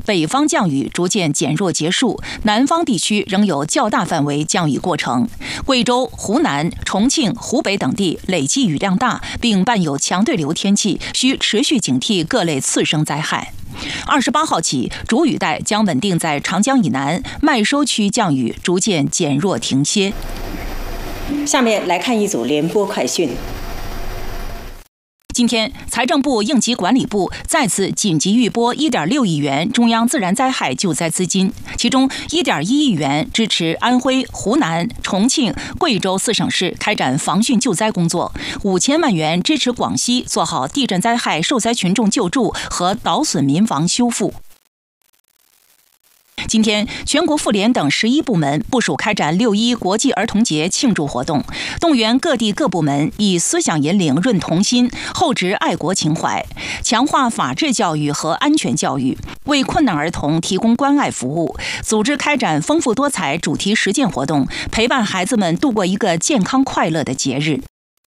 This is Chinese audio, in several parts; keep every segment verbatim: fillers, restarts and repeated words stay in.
北方降雨逐渐减弱结束，南方地区仍有较大范围降雨过程。贵州、湖南、重庆、湖北等地累计雨量大，并伴有强对流天气，需持续警惕各类次生灾害。二十八号起，主雨带将稳定在长江以南，麦收区降雨逐渐减弱停歇。 下面来看一组联播快讯。 今天，财政部应急管理部再次紧急预拨一点六亿元中央自然灾害救灾资金，其中一点一亿元支持安徽、湖南、重庆、贵州四省市开展防汛救灾工作，五千万元支持广西做好地震灾害受灾群众救助和倒损民房修复。今天，全国妇联等十一部门部署开展六一国际儿童节庆祝活动，动员各地各部门以思想引领润童心，厚植爱国情怀，强化法治教育和安全教育，为困难儿童提供关爱服务，组织开展丰富多彩主题实践活动，陪伴孩子们度过一个健康快乐的节日。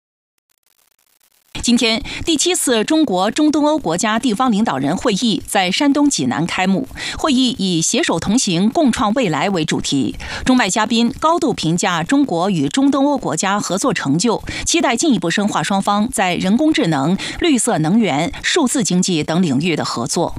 今天，第七次中国中东欧国家地方领导人会议在山东济南开幕。会议以“携手同行，共创未来”为主题。中外嘉宾高度评价中国与中东欧国家合作成就，期待进一步深化双方在人工智能、绿色能源、数字经济等领域的合作。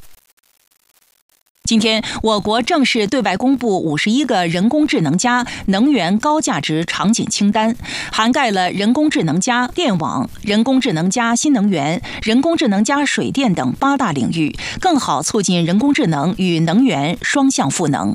今天，我国正式对外公布五十一个人工智能加能源高价值场景清单，涵盖了人工智能加电网、人工智能加新能源、人工智能加水电等八大领域，更好促进人工智能与能源双向赋能。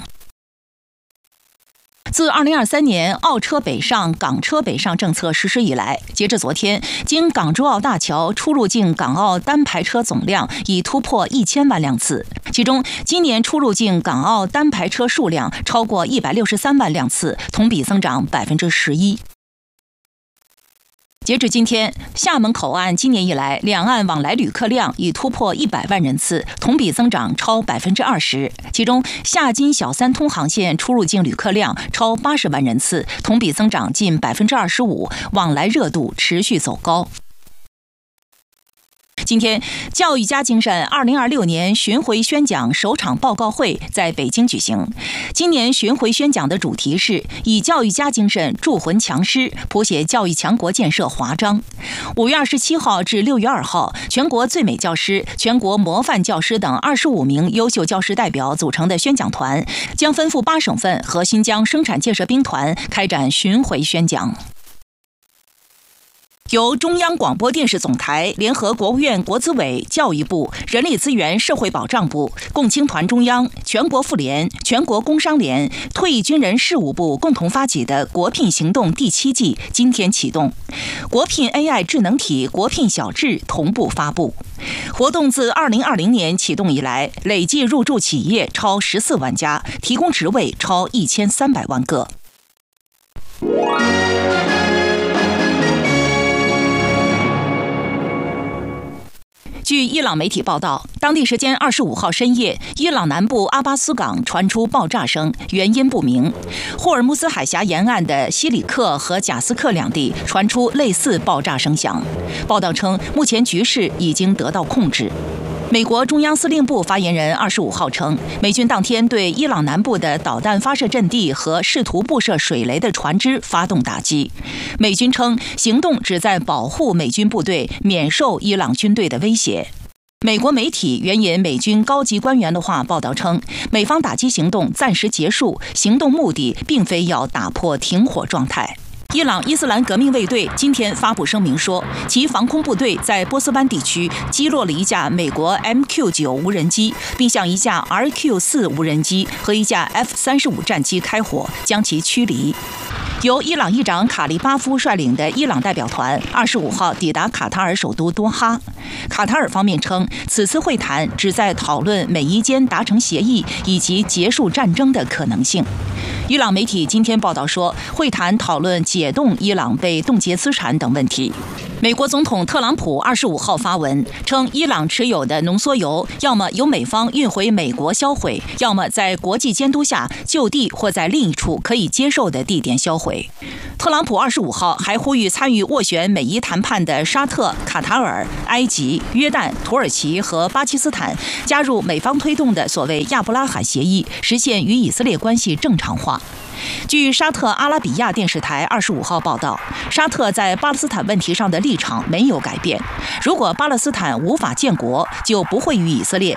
自二零二三年澳车北上、港车北上政策实施以来，截至昨天，经港珠澳大桥出入境港澳单牌车总量已突破一千万辆次，其中今年出入境港澳单牌车数量超过一百六十三万辆次，同比增长百分之十一。截至今天，厦门口岸今年以来两岸往来旅客量已突破一百万人次，同比增长超百分之二十。其中，厦金小三通航线出入境旅客量超八十万人次，同比增长近百分之二十五，往来热度持续走高。今天，教育家精神二零二六年巡回宣讲首场报告会在北京举行。今年巡回宣讲的主题是以教育家精神铸魂强师，谱写教育强国建设华章。五月二十七号至六月二号，全国最美教师、全国模范教师等二十五名优秀教师代表组成的宣讲团，将分赴八省份和新疆生产建设兵团开展巡回宣讲。由中央广播电视总台联合国务院国资委、教育部、人力资源社会保障部、共青团中央、全国妇联、全国工商联、退役军人事务部共同发起的国聘行动第七季今天启动，国聘 A I 智能体、国聘小智同步发布。活动自二零二零年启动以来，累计入驻企业超十四万家，提供职位超一千三百万个。据伊朗媒体报道，当地时间二十五号深夜，伊朗南部阿巴斯港传出爆炸声，原因不明。霍尔木兹海峡沿岸的西里克和贾斯克两地传出类似爆炸声响。报道称，目前局势已经得到控制。美国中央司令部发言人二十五号称，美军当天对伊朗南部的导弹发射阵地和试图布设水雷的船只发动打击。美军称，行动旨在保护美军部队免受伊朗军队的威胁。美国媒体援引美军高级官员的话报道称，美方打击行动暂时结束，行动目的并非要打破停火状态。伊朗伊斯兰革命卫队今天发布声明说，其防空部队在波斯湾地区击落了一架美国 M Q 九 无人机，并向一架 R Q 四 无人机和一架 F 三十五战机开火，将其驱离。由伊朗议长卡利巴夫率领的伊朗代表团二十五号抵达卡塔尔首都多哈。卡塔尔方面称，此次会谈旨在讨论美伊间达成协议以及结束战争的可能性。伊朗媒体今天报道说，会谈讨论解冻伊朗被冻结资产等问题。 美国总统特朗普二十五号发文称，伊朗持有的浓缩铀要么由美方运回美国销毁，要么在国际监督下就地或在另一处可以接受的地点销毁。特朗普二十五号还呼吁参与斡旋美伊谈判的沙特、卡塔尔、埃及、约旦、土耳其和巴基斯坦加入美方推动的所谓亚伯拉罕协议，实现与以色列关系正常化。据沙特阿拉比亚电视台二十五号报道，沙特在巴勒斯坦问题上的立场没有改变。如果巴勒斯坦无法建国，就不会与以色列